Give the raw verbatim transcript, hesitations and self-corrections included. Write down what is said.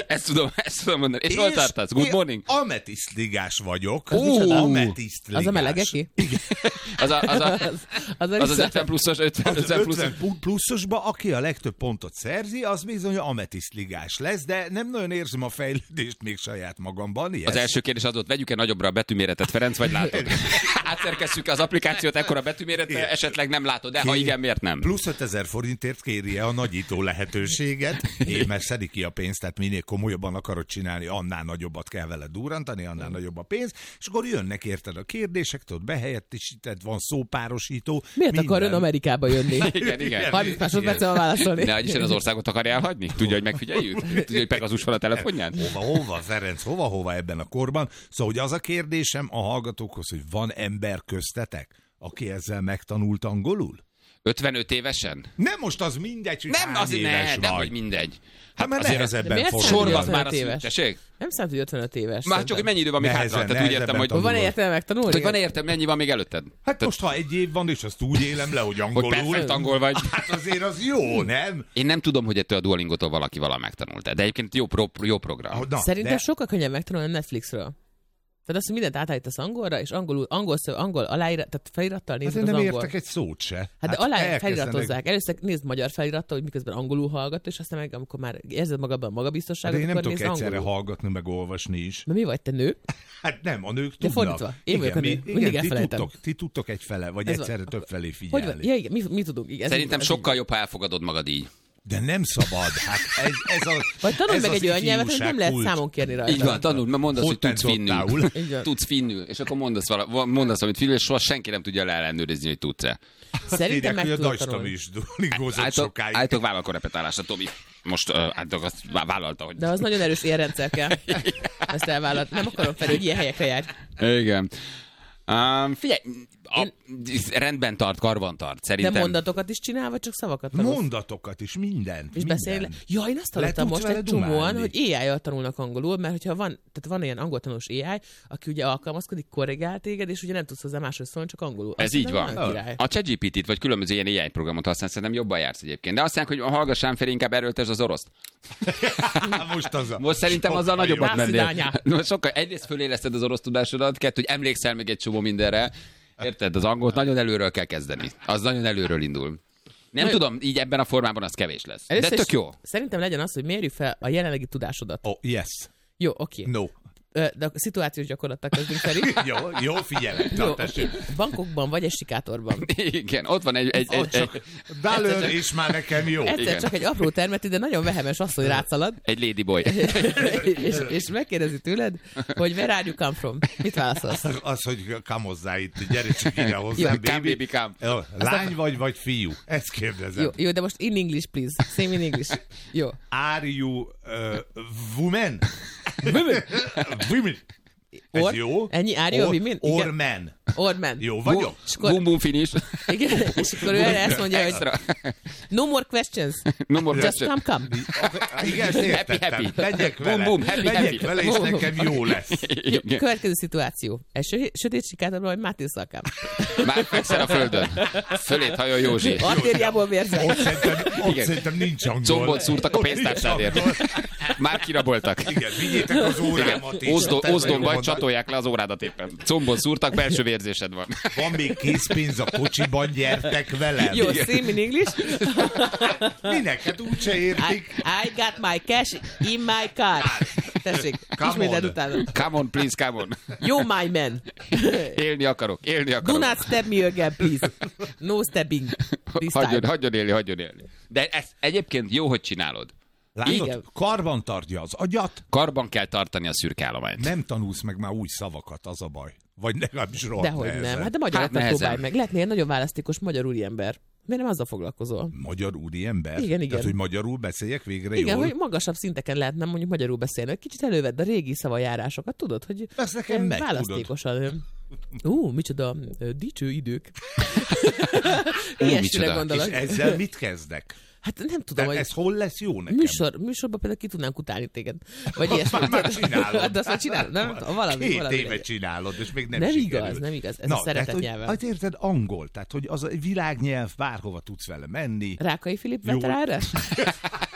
Ezt tudom, ezt tudom mondani. És, és hol tartasz? Good morning? Ametisztligás vagyok. Ó, ametisztligás. Az a melegeki? Igen. Az a, az, a, az, az, az, az ötven pluszos, ötven, Az ötven pluszos. ötven pluszosba, aki a legtöbb pontot szerzi, az bizony ametisztligás lesz, de nem nagyon érzem a fejlődést még saját magamban. Yes. Az első kérdés az volt, vegyük-e nagyobbra a betűméretet, Ferenc, vagy látod? Átszerkesszük az applikációt, ekkora betűméretre, esetleg nem látod, de ha igen, miért nem? Plusz ötezer forintért kéri a nagyító lehetőséget, én mert szedik ki a pénzt, tehát minél komolyabban akarod csinálni, annál nagyobbat kell vele durrantani, annál nagyobb a pénz, és akkor jönnek érted a kérdések, tudod, behelyettesíted, van szópárosító. Miért minden. akar ön Amerikába jönni? Igen, igen. harminc másodperccel válaszolni. Ne, Isten az országot akarja elhagyni? Tudja, hogy megfigyeljük? Tudja, hogy Pegazus van a telefonján? Hova, hova, Ferenc, hova, hova ebben a korban? Szóval, hogy az a kérdésem a hallgatókhoz, hogy van ember köztetek, aki ezzel megtanult angolul? ötvenöt évesen? Nem, most az mindegy, hogy Nem, hány az éves ne, vagy. nem, hogy mindegy. Hát mert azért nehezebben miért fordul. számít sorban ötvenöt már éves? az tessék? Nem számít, hogy ötvenöt éves. Már csak, hogy mennyi idő van még Nehezen, hátra. Tehát úgy értem, hogy... nehezebben Van értelme megtanulni? Hogy van értem, mennyi van még előtted? Hát Tehát, most, ha egy év van, és azt úgy élem le, hogy hogy angolul. perfekt angol vagy. Hát azért az jó, nem? Én nem tudom, hogy ettől a Duolingotól valaki vala megtanulta, de egyébként jó, pro, jó program. Na, Szerintem de... sokkal könnyebb megtanulni a Netflixről. Tehát azt, hogy mindent átállítasz angolra, és angolul, angol, szöv, angol aláírat, tehát felirattal nézed Hát az én nem angol. értek egy szót se. Hát, hát de alá feliratozzák. Először nézd magyar felirattal, hogy miközben angolul hallgat, és aztán meg, amikor már érzed magadban magabiztosságot, De én nem akkor tudok nézd egyszerre angolul. hallgatni, meg olvasni is. Mert mi vagy, te nő? Hát nem, a nők De tudnak. fordítva. Én vagyok a nő. mi, Mindig igen, ti elfelejtem. tudtok, ti tudtok egyfele, vagy Ez egyszerre van. több felé Hogy figyelni. van? Ja, igen, mi, mi tudunk? Igen, ez Szerintem így- sokkal jobb, ha elfogadod magad így. De nem szabad. Hát ez, ez a, Vagy tanulj ez meg az egy olyan nyelvet, hogy ifjúság nem lehet kulcs. számon kérni rajta. Így van, tanuld, mert mondasz, hogy tudsz Hottentottál. finnül. Így van. Tudsz finnül, és akkor mondasz, vala, mondasz valamit finnül, és soha senki nem tudja leellenőrizni, hogy tudsz-e. Szerintem meg hogy a tudod Dajstam tanulni. is duolingózott Álltok, sokáig. álltok vállalkorepetálásra, Tomi. Most uh, álltok, azt vá- vállalta, hogy... De az nagyon erős ilyen rendszer kell. Ezt elvállalt. Nem akarom fel, hogy ilyen helyekre jár. Igen. Um, figyelj, a, rendben tart, karban tart, De szerintem. mondatokat is csinál, vagy csak szavakat tanulsz? Mondatokat is, mindent. És minden. beszélj le. Ja, én azt Le hallottam tudsz most vele egy csomóan, dumálni. hogy á i-jal tanulnak angolul, mert hogyha van, tehát van ilyen angoltanulós á i, aki ugye alkalmazkodik, korrigál téged, és ugye nem tudsz hozzá máshoz szólni, csak angolul. Ez Azt így mondom, van. nagyon király. A ChatGPT-t vagy különböző ilyen á i programot használsz, szerintem jobban jársz egyébként. De azt mondják, hogy hallgassám fel, inkább erőltesd az oroszt. Hát most az a... Most szerintem azzal sokkal nagyobbat jobb. mennél. Dászidányá. No, sokkal, egyrészt föléleszted az orosz tudásodat, kettő, hogy emlékszel meg egy csomó mindenre. Érted? Az angolt nagyon előről kell kezdeni. Az nagyon előről indul. Nem Na, tudom, így ebben a formában az kevés lesz. De Először tök is jó. Szerintem legyen az, hogy mérjük fel a jelenlegi tudásodat. Oh, yes. Jó, oké. No. Ö, De a szituációs gyakorlattal kezdünk felé. Jó, jó, figyelek. Jó, Na, oké. tessék. Bankokban vagy egy sikátorban. Igen, ott van egy... egy, egy, Ott egy, csak Dallör és már nekem jó. Egyszer Igen. csak egy apró termeti, de nagyon vehemes asszony rátszalad, egy ladyboy. és, és megkérdezi tőled, hogy where are you come from? Mit válaszolsz? Az, az, hogy kamozzál itt, gyere csak ide hozzám, Come, baby. baby, come. Jó, lány vagy, vagy fiú? Ezt kérdezem. Jó, jó, de most in English, please. Same in English. Jó. Are you uh, woman? Women. Ez Or, jó? Ennyi, are you a Or, women? or Igen. man. Or man. Jó vagyok? És akkor, Boom, boom, finish. igen, és akkor ő erre ezt mondja, hogy Extra. no more questions. No more Just question. come, come. Igen, ezt értettem. happy. Megyek Boom, vele. boom, happy, Megyek happy. vele, és Boom, boom. nekem jó lesz. Jó, Igen. következő szituáció. Egy sö- sötét sikátorban, vagy Máté szalkám. Már fekszel a földön. Fölét hajol Józsi. Artériából vérzett. Ott szerintem, ott Igen. szerintem nincs angol. Combot szúrtak a Ott nincs pénztárcádért. angol. Már kiraboltak. Igen, vigyétek az órámat is. Ozdon, Te ozdon vagy vagy, mondani. csatolják le az órádat éppen. Combon szúrtak, belső vérzésed van. Van még készpénz a kocsiban, gyertek velem. Jó, same in English. Minek? Hát úgyse I, értik. I got my cash in my car. Tessék, Come ismételd on. utána. Come on, please, come on. Jó, my man. Élni akarok, élni Do akarok. not stab me again, please. No stabbing. This Hagyjon, time. hagyjon élni, hagyjon élni. De ezt egyébként jó, hogy csinálod. Látod? Igen. Karban tartja az agyat, Karban kell tartani a szürke állományt. nem tanulsz meg már új szavakat, az a baj. Vagy legalábbis rohadt Dehogy nehezen. nem. Hát de magyarokat Hát hát nehezen. próbálj meg. Lehetnél nagyon választékos magyar úriember. Miért nem azzal foglalkozol? Magyar úriember? Igen, igen. Tehát, hogy magyarul beszéljek végre Igen, jól? hogy magasabb szinteken lehetne mondjuk magyarul beszélni. Kicsit elővedd a régi szavajárásokat, tudod, hogy Ezt nekem eh, megy, választékosan. Ú, micsoda ö, dicső idők. Ú, Ilyesmire micsoda. gondolok. És ezzel mit kezdek? Hát nem tudom, De hogy ez hol lesz jó nekem? műsor, műsorban például ki tudnánk utálni téged. Vagy Azt ilyesmi. már, már csinálod. Hát azt már csinálod, nem? Valami, Két valami éve legyen. csinálod, és még nem Nem sikerült. igaz, nem igaz. Ez Na, a szeretet tehát, nyelve. hogy, hát érted, angol, tehát hogy az a világnyelv, bárhova tudsz vele menni. Rákai Filip Jó. vett rá erre?